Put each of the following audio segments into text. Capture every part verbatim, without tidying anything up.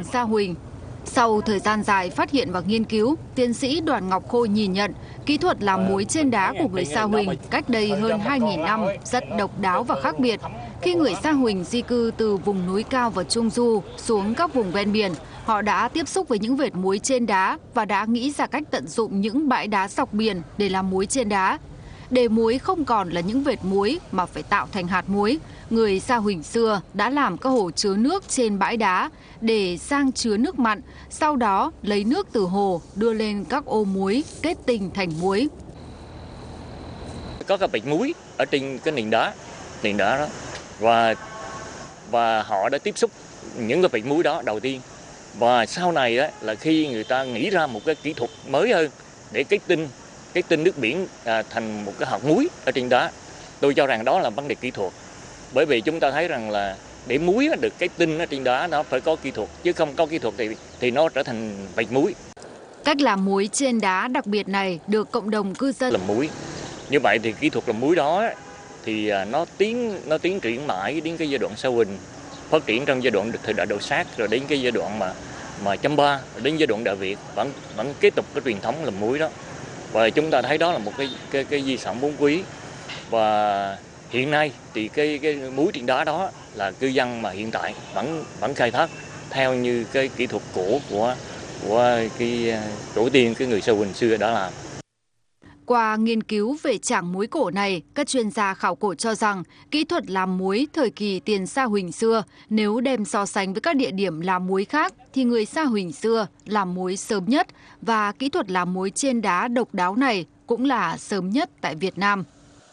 Hoàng Sa Huỳnh. Sau thời gian dài phát hiện và nghiên cứu, tiến sĩ Đoàn Ngọc Khôi nhìn nhận kỹ thuật làm muối trên đá của người Sa Huỳnh cách đây hơn hai nghìn năm rất độc đáo và khác biệt. Khi người Sa Huỳnh di cư từ vùng núi cao và Trung Du xuống các vùng ven biển, họ đã tiếp xúc với những vệt muối trên đá và đã nghĩ ra cách tận dụng những bãi đá dọc biển để làm muối trên đá. Để muối không còn là những vệt muối mà phải tạo thành hạt muối, người Sa Huỳnh xưa đã làm các hồ chứa nước trên bãi đá để sang chứa nước mặn, sau đó lấy nước từ hồ đưa lên các ô muối kết tinh thành muối. Có cái vệt muối ở trên cái nền đá, nền đá đó và và họ đã tiếp xúc những cái vệt muối đó đầu tiên. Và sau này đó là khi người ta nghĩ ra một cái kỹ thuật mới hơn để kết tinh cái tinh nước biển à, thành một cái hạt muối ở trên đá. Tôi cho rằng đó là vấn đề kỹ thuật. Bởi vì chúng ta thấy rằng là để muối được cái tinh ở trên đá nó phải có kỹ thuật, chứ không có kỹ thuật thì thì nó trở thành vệt muối. Cách làm muối trên đá đặc biệt này được cộng đồng cư dân làm muối. Như vậy thì kỹ thuật làm muối đó thì nó tiến nó tiến triển mãi đến cái giai đoạn Sa Huỳnh, phát triển trong giai đoạn thời đại Đồ Sát, rồi đến cái giai đoạn mà mà Chăm Ba, đến giai đoạn Đại Việt vẫn vẫn kế tục cái truyền thống làm muối đó. Và chúng ta thấy đó là một cái cái cái di sản vốn quý. Và hiện nay thì cái cái muối trên đá đó là cư dân mà hiện tại vẫn vẫn khai thác theo như cái kỹ thuật cổ của của cái tổ tiên cái người Sa Huỳnh xưa đã làm. Qua nghiên cứu về trảng muối cổ này, các chuyên gia khảo cổ cho rằng kỹ thuật làm muối thời kỳ tiền Sa Huỳnh xưa nếu đem so sánh với các địa điểm làm muối khác thì người Sa Huỳnh xưa làm muối sớm nhất và kỹ thuật làm muối trên đá độc đáo này cũng là sớm nhất tại Việt Nam.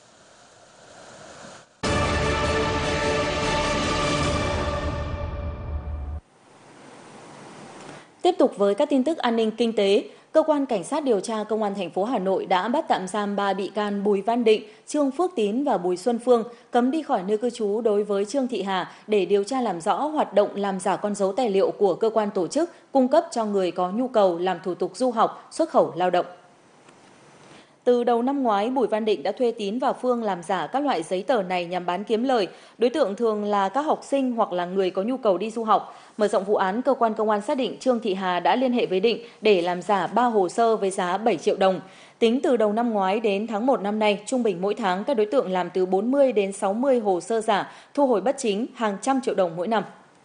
Tiếp tục với các tin tức an ninh kinh tế, Cơ quan Cảnh sát điều tra Công an thành phố Hà Nội đã bắt tạm giam ba bị can Bùi Văn Định, Trương Phước Tín và Bùi Xuân Phương, cấm đi khỏi nơi cư trú đối với Trương Thị Hà để điều tra làm rõ hoạt động làm giả con dấu tài liệu của cơ quan tổ chức cung cấp cho người có nhu cầu làm thủ tục du học, xuất khẩu lao động. Từ đầu năm ngoái, Bùi Văn Định đã thuê Tín và Phương làm giả các loại giấy tờ này nhằm bán kiếm lời. Đối tượng thường là các học sinh hoặc là người có nhu cầu đi du học. Mở rộng vụ án, cơ quan công an xác định Trương Thị Hà đã liên hệ với Định để làm giả ba hồ sơ với giá bảy triệu đồng. Tính từ đầu năm ngoái đến tháng một năm nay, trung bình mỗi tháng các đối tượng làm từ bốn mươi đến sáu mươi hồ sơ giả, thu hồi bất chính hàng trăm triệu đồng mỗi năm.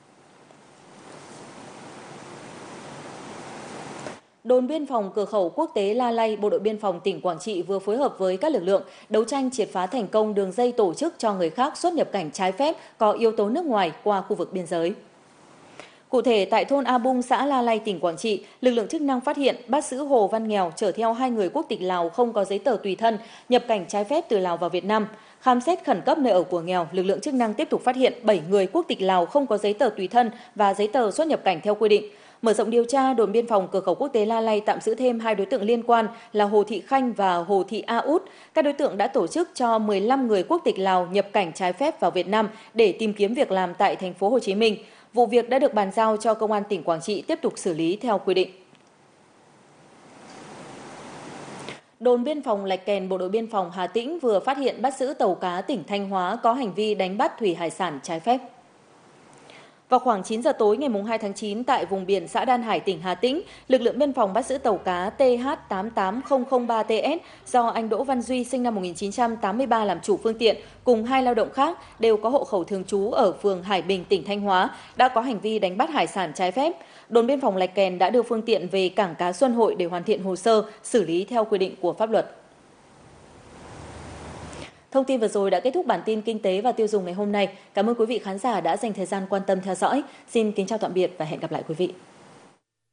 Đồn biên phòng cửa khẩu quốc tế La Lay, Bộ đội biên phòng tỉnh Quảng Trị vừa phối hợp với các lực lượng đấu tranh triệt phá thành công đường dây tổ chức cho người khác xuất nhập cảnh trái phép có yếu tố nước ngoài qua khu vực biên giới. Cụ thể, tại thôn A Bung, xã La Lay, tỉnh Quảng Trị, lực lượng chức năng phát hiện bắt giữ Hồ Văn Nghèo chở theo hai người quốc tịch Lào không có giấy tờ tùy thân, nhập cảnh trái phép từ Lào vào Việt Nam. Khám xét khẩn cấp nơi ở của Nghèo, lực lượng chức năng tiếp tục phát hiện bảy người quốc tịch Lào không có giấy tờ tùy thân và giấy tờ xuất nhập cảnh theo quy định. Mở rộng điều tra, đồn biên phòng cửa khẩu quốc tế La Lay tạm giữ thêm hai đối tượng liên quan là Hồ Thị Khanh và Hồ Thị A Út. Các đối tượng đã tổ chức cho mười lăm người quốc tịch Lào nhập cảnh trái phép vào Việt Nam để tìm kiếm việc làm tại thành phố Hồ Chí Minh. Vụ việc đã được bàn giao cho Công an tỉnh Quảng Trị tiếp tục xử lý theo quy định. Đồn biên phòng Lạch Kèn, Bộ đội biên phòng Hà Tĩnh vừa phát hiện bắt giữ tàu cá tỉnh Thanh Hóa có hành vi đánh bắt thủy hải sản trái phép. Vào khoảng chín giờ tối ngày hai tháng chín tại vùng biển xã Đan Hải, tỉnh Hà Tĩnh, lực lượng biên phòng bắt giữ tàu cá T H tám tám không không ba T S do anh Đỗ Văn Duy sinh năm một nghìn chín trăm tám mươi ba làm chủ phương tiện cùng hai lao động khác đều có hộ khẩu thường trú ở phường Hải Bình, tỉnh Thanh Hóa đã có hành vi đánh bắt hải sản trái phép. Đồn biên phòng Lạch Kèn đã đưa phương tiện về cảng cá Xuân Hội để hoàn thiện hồ sơ, xử lý theo quy định của pháp luật. Thông tin vừa rồi đã kết thúc bản tin kinh tế và tiêu dùng ngày hôm nay. Cảm ơn quý vị khán giả đã dành thời gian quan tâm theo dõi. Xin kính chào tạm biệt và hẹn gặp lại quý vị.